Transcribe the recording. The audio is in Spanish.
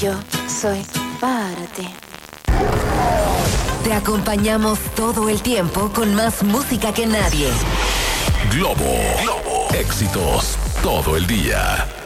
Yo soy para ti. Te acompañamos todo el tiempo con más música que nadie. Globo. Éxitos todo el día.